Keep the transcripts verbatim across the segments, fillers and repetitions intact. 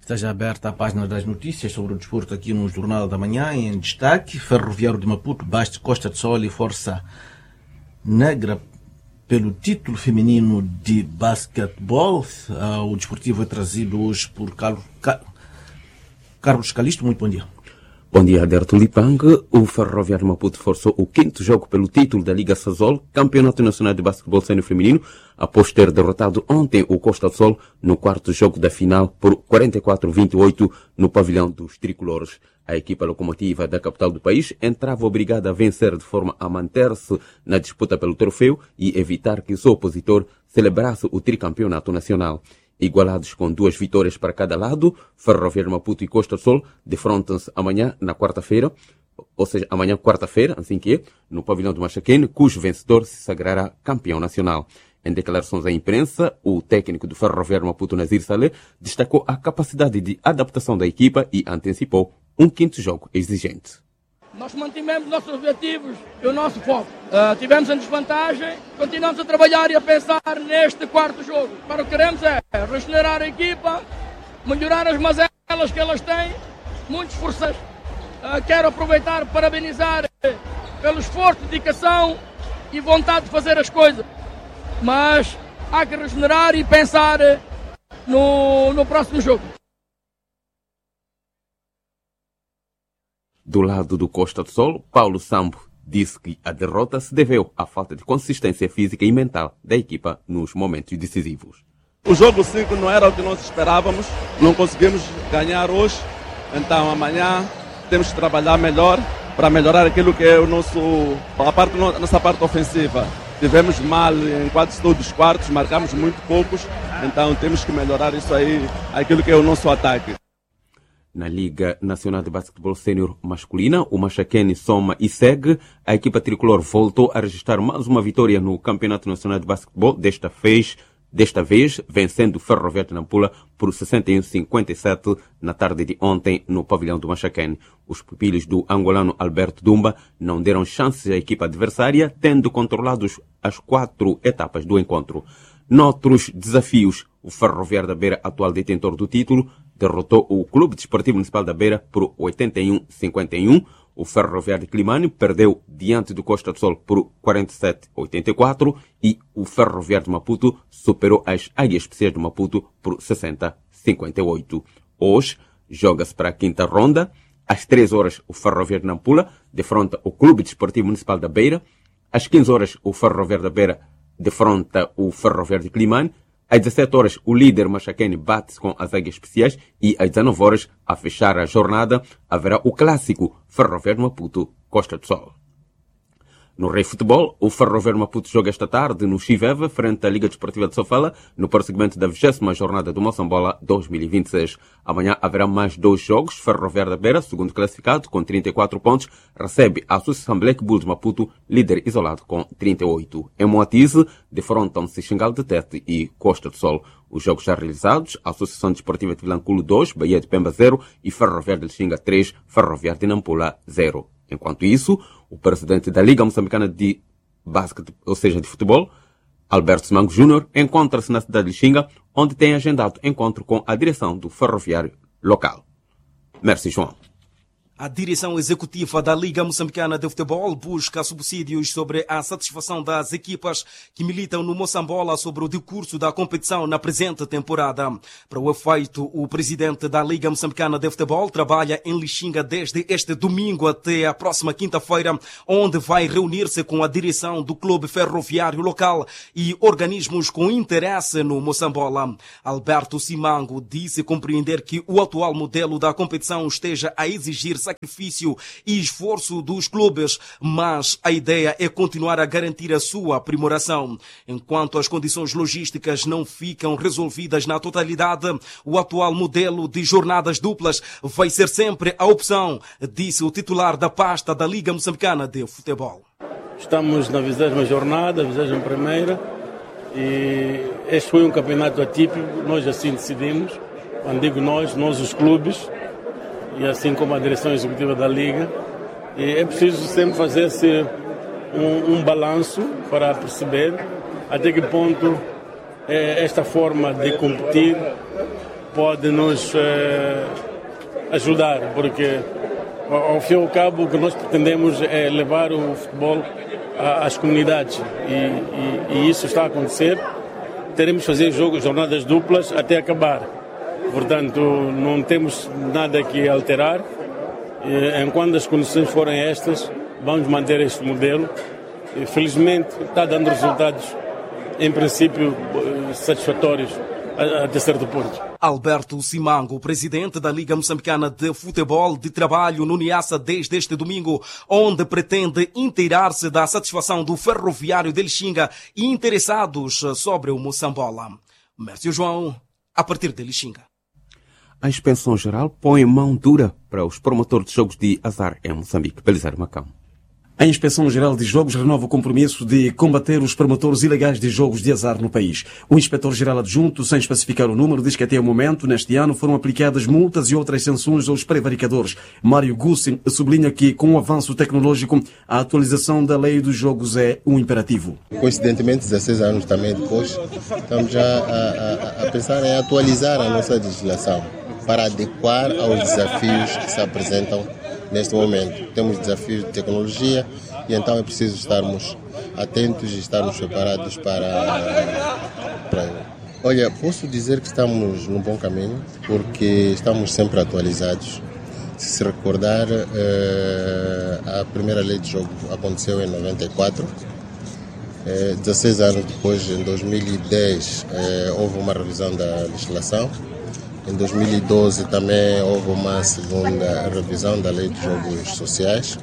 Esteja aberta a página das notícias sobre o desporto aqui no Jornal da Manhã. Em destaque, Ferroviário de Maputo bate Costa do Sol e Força Negra pelo título feminino de basquetebol. O desportivo é trazido hoje por Carlos, Carlos Calisto. Muito bom dia. Bom dia, Aderto Lipang. O Ferroviário de Maputo forçou o quinto jogo pelo título da Liga Sazol, Campeonato Nacional de Basquetebol Sénior Feminino, após ter derrotado ontem o Costa do Sol no quarto jogo da final por quarenta e quatro a vinte e oito no pavilhão dos tricolores. A equipa locomotiva da capital do país entrava obrigada a vencer de forma a manter-se na disputa pelo troféu e evitar que o seu opositor celebrasse o tricampeonato nacional. Igualados com duas vitórias para cada lado, Ferroviário de Maputo e Costa do Sol defrontam-se amanhã, na quarta-feira, ou seja, amanhã, quarta-feira, assim que é, no pavilhão do Machaquene, cujo vencedor se sagrará campeão nacional. Em declarações à imprensa, o técnico do Ferroviário de Maputo, Nazir Saleh, destacou a capacidade de adaptação da equipa e antecipou um quinto jogo exigente. Nós mantivemos nossos objetivos e o nosso foco. Uh, tivemos em desvantagem, continuamos a trabalhar e a pensar neste quarto jogo. Para o que queremos é regenerar a equipa, melhorar as mazelas que elas têm, muito esforços. Uh, quero aproveitar para parabenizar pelo esforço, dedicação e vontade de fazer as coisas. Mas há que regenerar e pensar no, no próximo jogo. Do lado do Costa do Sol, Paulo Sambo disse que a derrota se deveu à falta de consistência física e mental da equipa nos momentos decisivos. O jogo cinco não era o que nós esperávamos, não conseguimos ganhar hoje, então amanhã temos que trabalhar melhor para melhorar aquilo que é o nosso, a, parte, a nossa parte ofensiva. Tivemos mal em quase todos os quartos, marcamos muito poucos, então temos que melhorar isso aí, aquilo que é o nosso ataque. Na Liga Nacional de Basquetebol Sénior Masculina, o Machaquene soma e segue. A equipa tricolor voltou a registrar mais uma vitória no Campeonato Nacional de Basquetebol, desta vez, desta vez vencendo o Ferroviário de Nampula por sessenta e um a cinquenta e sete na tarde de ontem no pavilhão do Machaquene. Os pupilos do angolano Alberto Dumba não deram chances à equipa adversária, tendo controlado as quatro etapas do encontro. Noutros desafios, o Ferroviário da Beira, atual detentor do título, derrotou o Clube Desportivo Municipal da Beira por oitenta e um a cinquenta e um. O Ferroviário de Climane perdeu diante do Costa do Sol por quarenta e sete a oitenta e quatro e o Ferroviário de Maputo superou as Águias Especiais de Maputo por sessenta a cinquenta e oito. Hoje, joga-se para a quinta ronda. Às três horas, o Ferroviário de Nampula defronta o Clube Desportivo Municipal da Beira. Às quinze horas, o Ferroviário da Beira defronta o Ferroviário de Climane. Às dezessete horas, o líder Machaquene bate-se com as Águias Especiais e às dezenove horas, a fechar a jornada, haverá o clássico Ferroviário de Maputo, Costa do Sol. No Rei Futebol, o Ferroviário de Maputo joga esta tarde no Chiveve, frente à Liga Desportiva de Sofala, no prosseguimento da vigésima jornada do Moçambola dois mil e vinte e seis. Amanhã haverá mais dois jogos. Ferroviário da Beira, segundo classificado, com trinta e quatro pontos, recebe a Associação Black Bulls Maputo, líder isolado com trinta e oito. Em Moatize, defrontam-se Xingal de Tete e Costa do Sol. Os jogos já realizados, a Associação Desportiva de Vilanculo dois, Bahia de Pemba zero e Ferroviário de Xinga três, Ferroviário de Nampula zero. Enquanto isso, o presidente da Liga Moçambicana de Basquete, ou seja, de Futebol, Alberto Simango Júnior, encontra-se na cidade de Xinga, onde tem agendado encontro com a direção do ferroviário local. Merci, João. A direção executiva da Liga Moçambicana de Futebol busca subsídios sobre a satisfação das equipas que militam no Moçambola sobre o decurso da competição na presente temporada. Para o efeito, o presidente da Liga Moçambicana de Futebol trabalha em Lixinga desde este domingo até a próxima quinta-feira, onde vai reunir-se com a direção do clube ferroviário local e organismos com interesse no Moçambola. Alberto Simango disse compreender que o atual modelo da competição esteja a exigir sacrifício e esforço dos clubes, mas a ideia é continuar a garantir a sua aprimoração. Enquanto as condições logísticas não ficam resolvidas na totalidade, o atual modelo de jornadas duplas vai ser sempre a opção, disse o titular da pasta da Liga Moçambicana de Futebol. Estamos na vigésima jornada, vigésima primeira, e este foi um campeonato atípico, nós assim decidimos. Quando digo nós, nós os clubes, e assim como a direção executiva da Liga, e é preciso sempre fazer-se um, um balanço para perceber até que ponto é esta forma de competir pode nos eh, ajudar, porque ao fim e ao cabo o que nós pretendemos é levar o futebol às comunidades e, e, e isso está a acontecer. Teremos que fazer jogos, jornadas duplas até acabar. Portanto, não temos nada que alterar. Enquanto as condições forem estas, vamos manter este modelo. E, felizmente, está dando resultados, em princípio, satisfatórios até certo ponto. Alberto Simango, presidente da Liga Moçambicana de Futebol de Trabalho no Niassa desde este domingo, onde pretende inteirar-se da satisfação do ferroviário de Lixinga e interessados sobre o Moçambola. Mércio João, a partir de Lixinga. A Inspeção Geral põe mão dura para os promotores de jogos de azar em Moçambique. Belisário Macão. A Inspeção-Geral de Jogos renova o compromisso de combater os promotores ilegais de jogos de azar no país. O Inspetor-Geral Adjunto, sem especificar o número, diz que até o momento, neste ano, foram aplicadas multas e outras sanções aos prevaricadores. Mário Gussin sublinha que, com o avanço tecnológico, a atualização da lei dos jogos é um imperativo. Coincidentemente, dezesseis anos também depois, estamos já a, a, a pensar em atualizar a nossa legislação para adequar aos desafios que se apresentam neste momento. Temos desafios de tecnologia e então é preciso estarmos atentos e estarmos preparados para, para... Olha, posso dizer que estamos num bom caminho porque estamos sempre atualizados. Se se recordar, a primeira lei de jogo aconteceu em noventa e quatro. dezesseis anos depois, em dois mil e dez, houve uma revisão da legislação. Em dois mil e doze também houve uma segunda revisão da Lei de Jogos Sociais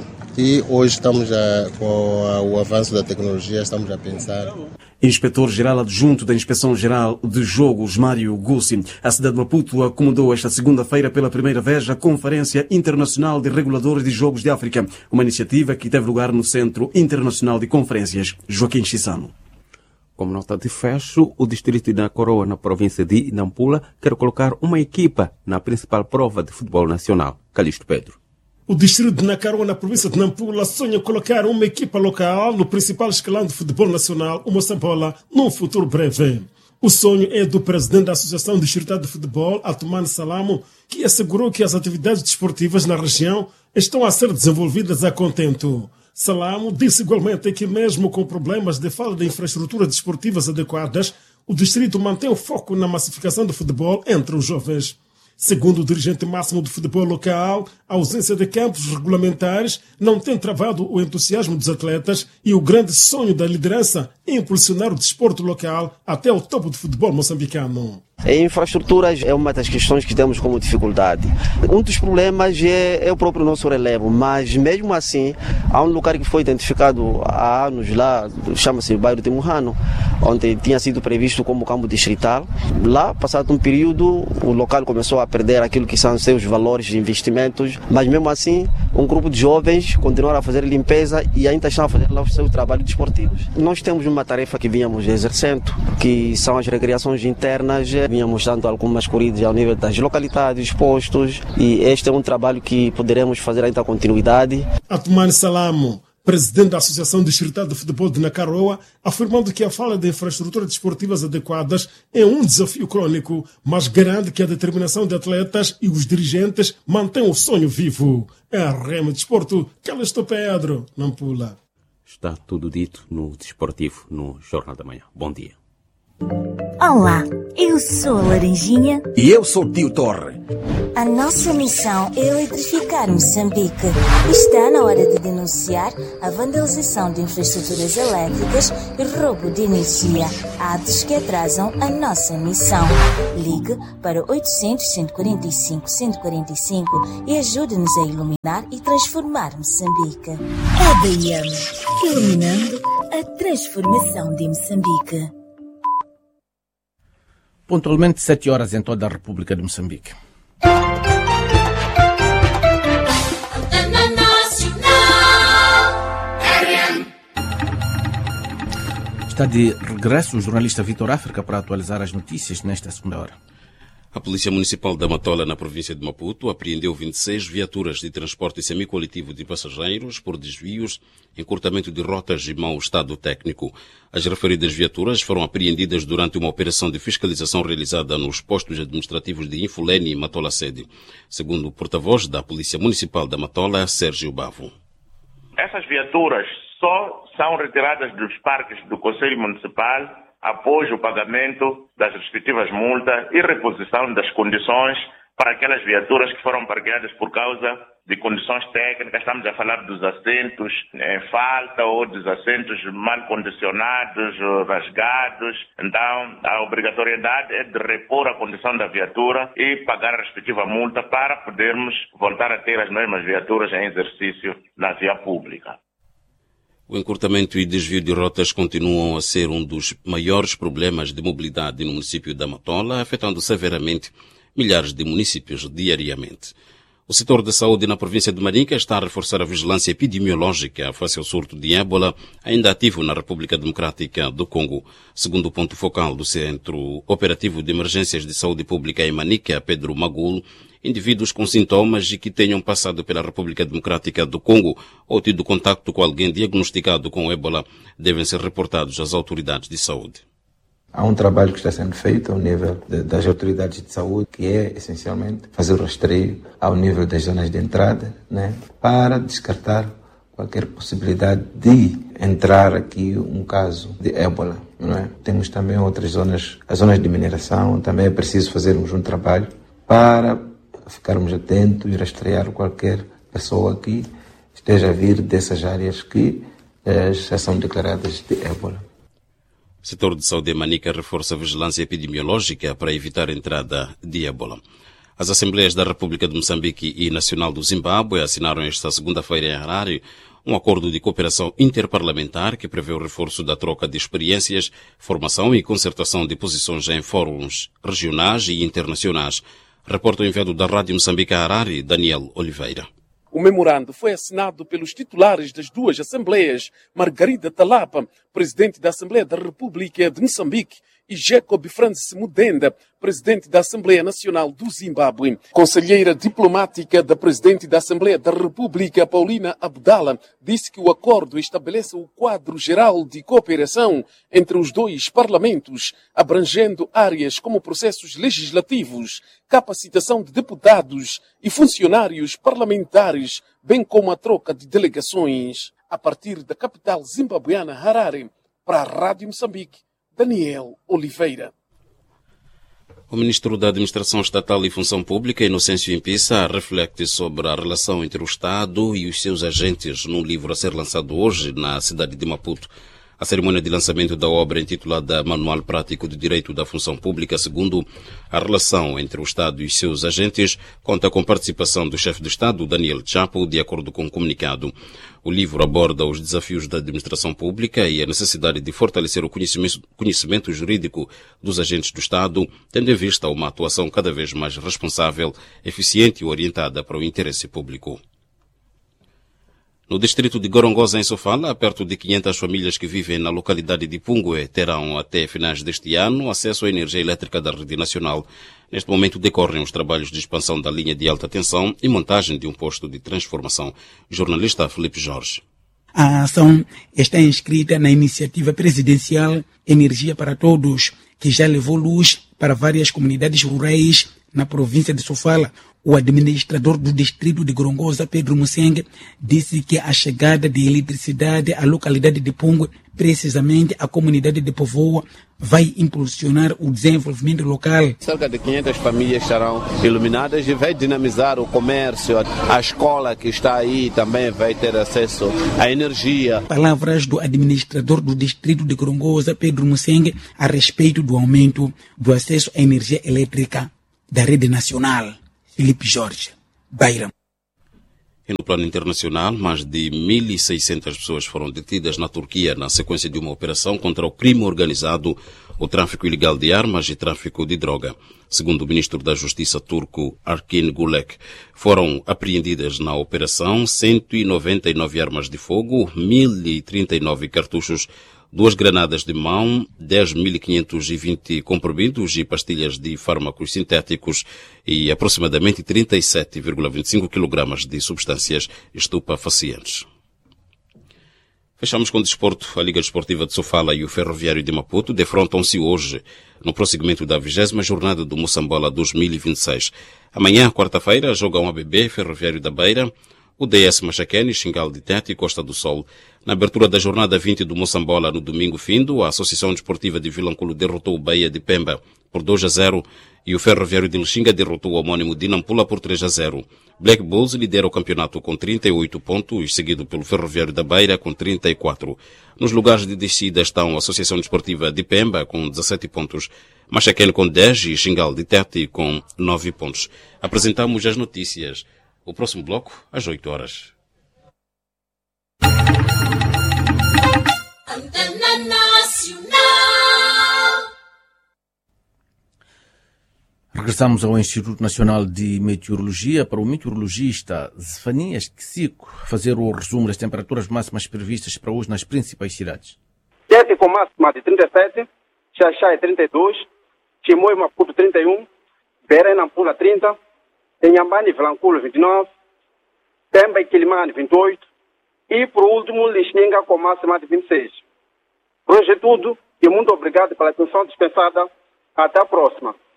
e hoje estamos já, com o avanço da tecnologia, estamos a pensar... Inspetor-Geral Adjunto da Inspeção-Geral de Jogos, Mário Gussin. A cidade de Maputo acomodou esta segunda-feira pela primeira vez a Conferência Internacional de Reguladores de Jogos de África, uma iniciativa que teve lugar no Centro Internacional de Conferências, Joaquim Chissano. Como nota de fecho, o distrito da Coroa, na província de Nampula, quer colocar uma equipa na principal prova de futebol nacional. Calixto Pedro. O distrito de Nacaroa, na província de Nampula, sonha colocar uma equipa local no principal escalão de futebol nacional, o Moçambola, num futuro breve. O sonho é do presidente da Associação Distrital de Futebol, Atumane Salamo, que assegurou que as atividades desportivas na região estão a ser desenvolvidas a contento. Salamo disse igualmente que mesmo com problemas de falta de infraestruturas desportivas adequadas, o distrito mantém o foco na massificação do futebol entre os jovens. Segundo o dirigente máximo do futebol local, a ausência de campos regulamentares não tem travado o entusiasmo dos atletas e o grande sonho da liderança é impulsionar o desporto local até o topo do futebol moçambicano. A infraestruturas é uma das questões que temos como dificuldade. Um dos problemas é, é o próprio nosso relevo, mas mesmo assim, há um lugar que foi identificado há anos lá, chama-se bairro de Murrano, onde tinha sido previsto como campo distrital. Lá, passado um período, o local começou a perder aquilo que são seus valores de investimentos, mas mesmo assim, um grupo de jovens continuaram a fazer limpeza e ainda estão a fazer lá os seus trabalhos desportivos. Nós temos uma tarefa que vínhamos exercendo, que são as recreações internas. Vínhamos dando algumas corridas ao nível das localidades, postos, e este é um trabalho que poderemos fazer ainda a continuidade. Atumane Salamo, presidente da Associação Distrital de Futebol de Nacaroa, afirmando que a falta de infraestruturas desportivas adequadas é um desafio crônico, mas garante que a determinação de atletas e os dirigentes mantêm o sonho vivo. É a Rema Desporto, Calixto Pedro, Nampula. Está tudo dito no Desportivo, no Jornal da Manhã. Bom dia. Olá, eu sou a Laranjinha. E eu sou o Tio Torre. A nossa missão é eletrificar Moçambique. Está na hora de denunciar a vandalização de infraestruturas elétricas e roubo de energia, atos que atrasam a nossa missão. Ligue para oitocentos, cento e quarenta e cinco, cento e quarenta e cinco e ajude-nos a iluminar e transformar Moçambique. A B I M, iluminando a transformação de Moçambique. Pontualmente sete horas em toda a República de Moçambique. Está de regresso o jornalista Vitor África para atualizar as notícias nesta segunda hora. A Polícia Municipal da Matola, na província de Maputo, apreendeu vinte e seis viaturas de transporte semicoletivo de passageiros por desvios, encurtamento de rotas e mau estado técnico. As referidas viaturas foram apreendidas durante uma operação de fiscalização realizada nos postos administrativos de Infulene e Matola Sede. Segundo o porta-voz da Polícia Municipal da Matola, Sérgio Bavo. Essas viaturas só são retiradas dos parques do Conselho Municipal após o pagamento das respectivas multas e reposição das condições para aquelas viaturas que foram parqueadas por causa de condições técnicas. Estamos a falar dos assentos em falta ou dos assentos mal condicionados, rasgados. Então, a obrigatoriedade é de repor a condição da viatura e pagar a respectiva multa para podermos voltar a ter as mesmas viaturas em exercício na via pública. O encurtamento e desvio de rotas continuam a ser um dos maiores problemas de mobilidade no município da Matola, afetando severamente milhares de municípios diariamente. O setor da saúde na província de Manica está a reforçar a vigilância epidemiológica face ao surto de ébola, ainda ativo na República Democrática do Congo. Segundo o ponto focal do Centro Operativo de Emergências de Saúde Pública em Manica, Pedro Magulo, indivíduos com sintomas e que tenham passado pela República Democrática do Congo ou tido contacto com alguém diagnosticado com ébola devem ser reportados às autoridades de saúde. Há um trabalho que está sendo feito ao nível de, das autoridades de saúde, que é, essencialmente, fazer o rastreio ao nível das zonas de entrada, né, para descartar qualquer possibilidade de entrar aqui um caso de ébola. Não é? Temos também outras zonas, as zonas de mineração, também é preciso fazermos um trabalho para ficarmos atentos e rastrear qualquer pessoa que esteja a vir dessas áreas que eh, já são declaradas de ébola. O setor de saúde de Manica reforça a vigilância epidemiológica para evitar a entrada de ébola. As Assembleias da República de Moçambique e Nacional do Zimbábue assinaram esta segunda-feira em Harare um acordo de cooperação interparlamentar que prevê o reforço da troca de experiências, formação e concertação de posições em fóruns regionais e internacionais. Reporta o enviado da Rádio Moçambique a Harare, Daniel Oliveira. O memorando foi assinado pelos titulares das duas Assembleias, Margarida Talapa, presidente da Assembleia da República de Moçambique, e Jacob Francis Mudenda, presidente da Assembleia Nacional do Zimbábue. Conselheira diplomática da presidente da Assembleia da República, Paulina Abdala, disse que o acordo estabelece o quadro geral de cooperação entre os dois parlamentos, abrangendo áreas como processos legislativos, capacitação de deputados e funcionários parlamentares, bem como a troca de delegações. A partir da capital zimbabueana, Harare, para a Rádio Moçambique, Daniel Oliveira. O ministro da Administração Estatal e Função Pública, Inocêncio Impissa, reflete sobre a relação entre o Estado e os seus agentes num livro a ser lançado hoje na cidade de Maputo. A cerimônia de lançamento da obra intitulada Manual Prático de Direito da Função Pública, segundo a relação entre o Estado e os seus agentes, conta com participação do chefe de Estado, Daniel Chapo, de acordo com o comunicado. O livro aborda os desafios da administração pública e a necessidade de fortalecer o conhecimento, conhecimento jurídico dos agentes do Estado, tendo em vista uma atuação cada vez mais responsável, eficiente e orientada para o interesse público. No distrito de Gorongosa, em Sofala, perto de quinhentas famílias que vivem na localidade de Pungue terão até finais deste ano acesso à energia elétrica da rede nacional. Neste momento decorrem os trabalhos de expansão da linha de alta tensão e montagem de um posto de transformação. Jornalista Felipe Jorge. A ação está inscrita na iniciativa presidencial Energia para Todos, que já levou luz para várias comunidades rurais na província de Sofala. O administrador do distrito de Gorongosa, Pedro Musengue, disse que a chegada de eletricidade à localidade de Pungue, precisamente a comunidade de Povoa, vai impulsionar o desenvolvimento local. Cerca de quinhentas famílias estarão iluminadas e vai dinamizar o comércio. A escola que está aí também vai ter acesso à energia. Palavras do administrador do distrito de Gorongosa, Pedro Musengue, a respeito do aumento do acesso à energia elétrica da rede nacional. Felipe Jorge, Beira. E no plano internacional, mais de mil e seiscentas pessoas foram detidas na Turquia na sequência de uma operação contra o crime organizado, o tráfico ilegal de armas e tráfico de droga. Segundo o ministro da Justiça turco, Arkin Gulek, foram apreendidas na operação cento e noventa e nove armas de fogo, mil e trinta e nove cartuchos, duas granadas de mão, dez mil quinhentos e vinte comprimidos e pastilhas de fármacos sintéticos e aproximadamente trinta e sete vírgula vinte e cinco quilogramas de substâncias estupefacientes. Fechamos com o desporto. A Liga Desportiva de Sofala e o Ferroviário de Maputo defrontam-se hoje no prosseguimento da vigésima jornada do Moçambola dois mil e vinte e seis. Amanhã, quarta-feira, jogam A B B, Ferroviário da Beira, o D S Machaquene, Xingal de Tete e Costa do Sol. Na abertura da jornada vinte do Moçambola, no domingo findo, a Associação Desportiva de Vilanculo derrotou o Bahia de Pemba por dois a zero e o Ferroviário de Lixinga derrotou o homônimo de Nampula por três a zero. Black Bulls lidera o campeonato com trinta e oito pontos, seguido pelo Ferroviário da Beira com trinta e quatro. Nos lugares de descida estão a Associação Desportiva de Pemba com dezassete pontos, Machaquene com dez e Xingal de Tete com nove pontos. Apresentamos as notícias. O próximo bloco, às oito horas. Antena Nacional. Regressamos ao Instituto Nacional de Meteorologia para o meteorologista Zefanias Kisico fazer o resumo das temperaturas máximas previstas para hoje nas principais cidades. Tete com máxima de trinta e sete, Xaxá é trinta e dois, Chimoio Maputo trinta e um, Beira e Nampula trinta, Inhambane e Vilanculo vinte e nove, Pemba e Quilimane vinte e oito e, por último, Lixinga com máxima de vinte e seis. Por hoje é tudo e muito obrigado pela atenção dispensada. Até a próxima.